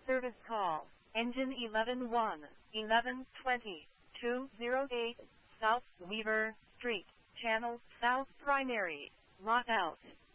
Service call. Engine 11-1, 1120, 208, South Weaver Street, Channel South Primary, Lockout.